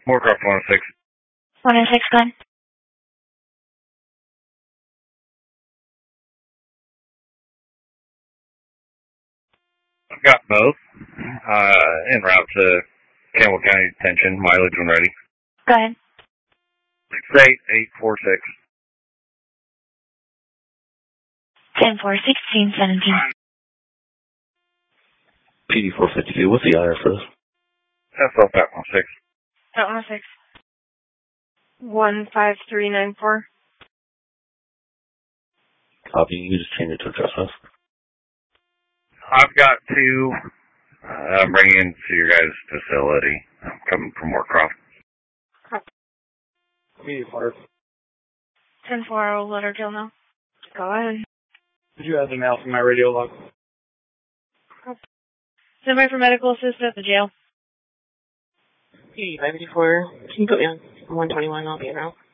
Moorcroft 106. 106, gun. I've got both. En route to Campbell County Detention. Mileage when ready. Go ahead. 68846. 10-4, 16-17. PD 452, what's the IR for this? SL 516. 106. 15394. Copy, you just change it to address us. I've got two. I'm bringing in to your guys' facility. I'm coming from Moorcroft. PD 4. 10-4, I'll let her kill now. Go ahead. Did you have the mail from my radio log? Send by for medical assist at the jail. PD 584, can you put me on 121? I'll be in now.